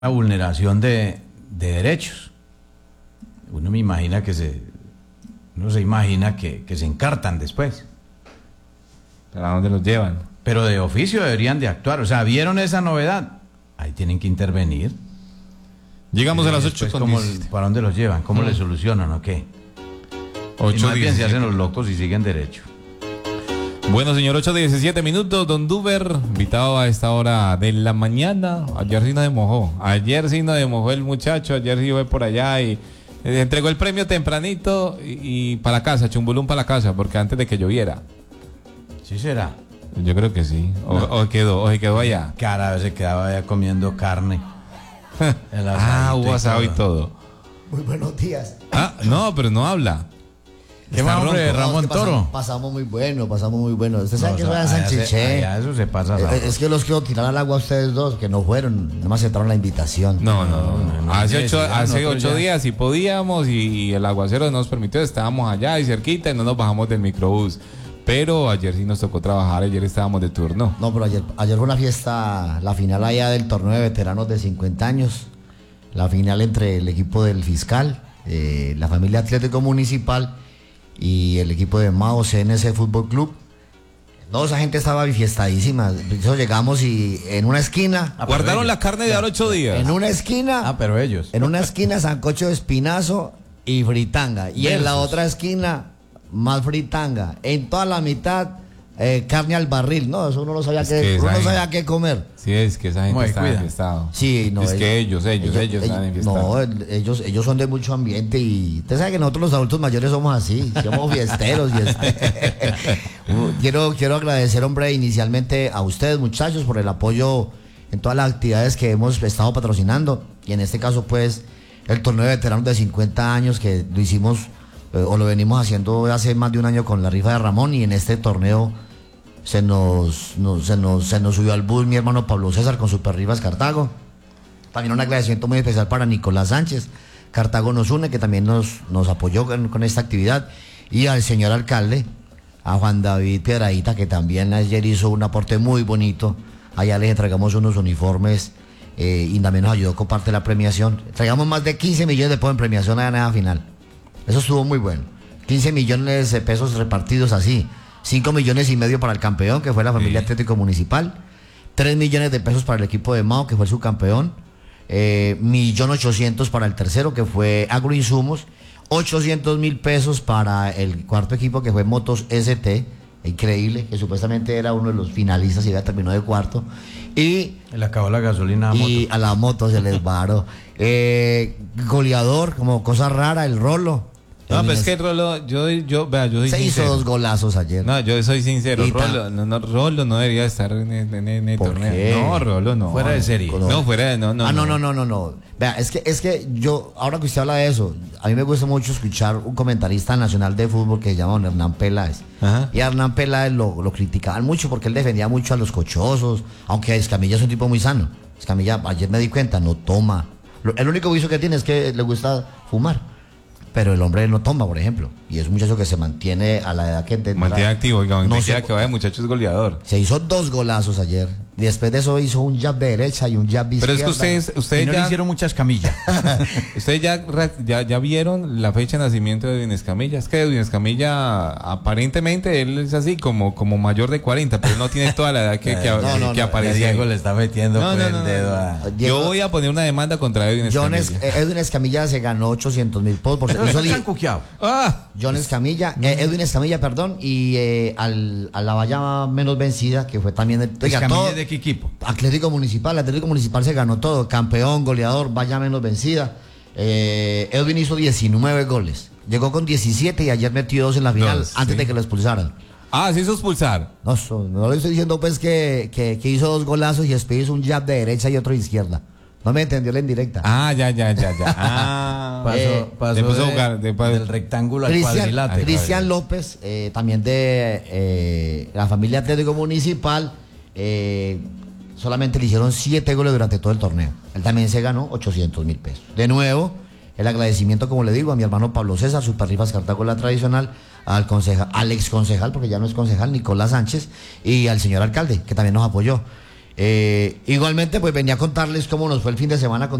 una vulneración de derechos. Uno me imagina uno se imagina que se encartan después. ¿Pero a dónde los llevan? Pero de oficio deberían de actuar. O sea, ¿vieron esa novedad? Ahí tienen que intervenir. Llegamos a las 8 con ¿Para dónde los llevan? ¿Cómo les solucionan o qué? Y más bien se hacen los locos y siguen derecho. Bueno, señor, 8:17, don Duber, invitado a esta hora de la mañana. Ayer sí nos mojó el muchacho. Ayer sí fue por allá y entregó el premio tempranito y para la casa, chumbulún para la casa, porque antes de que lloviera. ¿Sí será? Yo creo que sí. O quedó allá. Cada vez se quedaba allá comiendo carne. Hubo asado y todo. Muy buenos días. No, pero no habla. ¿Qué más, hombre, Ramón Toro? Pasamos muy bueno. Usted sabe que juegan Sanchiché. Eso se pasa. Es que los quiero tirar al agua a ustedes dos, que no fueron, no me aceptaron la invitación. No. Hace 8 días sí podíamos y el aguacero nos permitió, estábamos allá y cerquita y no nos bajamos del microbús. Pero ayer sí nos tocó trabajar, ayer estábamos de turno. No, pero ayer fue una fiesta, la final allá del torneo de veteranos de 50 años. La final entre el equipo del fiscal, la familia Atlético Municipal y el equipo de Mao CNC Fútbol Club. No, esa gente estaba bifiestadísima. Eso llegamos y en una esquina. Guardaron la carne de ahora 8 días. En una esquina. Pero ellos. En una esquina, sancocho de espinazo y fritanga. Y en la otra esquina, más fritanga. En toda la mitad, carne al barril. No, eso uno no sabía no sabía qué comer. Sí, es que esa gente está enfiestada. Sí, no. Es que ellos están enfiestados. No, ellos son de mucho ambiente y usted sabe que nosotros los adultos mayores somos así, somos fiesteros. Quiero agradecer, hombre, inicialmente a ustedes, muchachos, por el apoyo en todas las actividades que hemos estado patrocinando. Y en este caso, pues, el torneo de veteranos de 50 años que lo hicimos o lo venimos haciendo hace más de un año con la rifa de Ramón, y en este torneo se nos subió al bus mi hermano Pablo César con Super Rifas Cartago. También un agradecimiento muy especial para Nicolás Sánchez, Cartago nos une, que también nos apoyó con esta actividad, y al señor alcalde, a Juan David Piedradita, que también ayer hizo un aporte muy bonito. Allá les entregamos unos uniformes y también nos ayudó con parte de la premiación. Entregamos más de 15 millones de pesos en premiación a la final. Eso estuvo muy bueno. 15 millones de pesos repartidos así. 5 millones y medio para el campeón, que fue la familia Atlético Municipal. 3 millones de pesos para el equipo de Mao, que fue el subcampeón. 1.800.000 para el tercero, que fue Agroinsumos. 800.000 pesos para el cuarto equipo, que fue Motos ST. Increíble, que supuestamente era uno de los finalistas y ya terminó de cuarto. Y le acabó la gasolina a la moto se les varó. Goleador, como cosa rara, el Rolo. No, pero es que el Rolo, yo soy se sincero. Hizo 2 golazos ayer. No, yo soy sincero. Rolo no debería estar en el torneo. ¿Qué? No, Rolo no. Fuera de serie. No, fuera de... No. Vea, es que yo, ahora que usted habla de eso, a mí me gusta mucho escuchar un comentarista nacional de fútbol que se llama Hernán Peláez. Ajá. Y a Hernán Peláez lo criticaban mucho porque él defendía mucho a los cochosos, aunque Escamilla es un tipo muy sano. Escamilla, ayer me di cuenta, no toma. El único vicio que tiene es que le gusta fumar. Pero el hombre no toma, por ejemplo. Y es un muchacho que se mantiene a la edad que... Mantiene activo, oiga, no que vaya muchacho es goleador. Se hizo 2 golazos ayer. Y después de eso hizo un jab de derecha y un jab de izquierda. Pero es que ustedes no ya le hicieron muchas camillas. Ustedes ya vieron la fecha de nacimiento de Edwin Escamilla. Es que Edwin Escamilla, aparentemente, él es así como mayor de 40, pero no tiene toda la edad que aparecía. Diego le está metiendo el dedo a... Yo voy a poner una demanda contra Edwin Escamilla. Edwin Escamilla se ganó 800.000 pesos por John Escamilla, Edwin Escamilla, perdón, y a la valla menos vencida, que fue también Escamilla de qué equipo. Atlético Municipal se ganó todo, campeón, goleador, valla menos vencida. Edwin hizo 19 goles, llegó con 17 y ayer metió 2 en la final, antes de que lo expulsaran. Se hizo expulsar. No le estoy diciendo pues que hizo 2 golazos y después hizo un jab de derecha y otro de izquierda. No me entendió la indirecta. Ya. Pasó del rectángulo al cuadrilátero. Cristian López, también de la familia Atlético Municipal, solamente le hicieron 7 goles durante todo el torneo. Él también se ganó 800.000 pesos. De nuevo, el agradecimiento, como le digo, a mi hermano Pablo César, Super Rifas Cartago, la tradicional, al ex concejal, porque ya no es concejal, Nicolás Sánchez, y al señor alcalde, que también nos apoyó. Igualmente, pues venía a contarles cómo nos fue el fin de semana con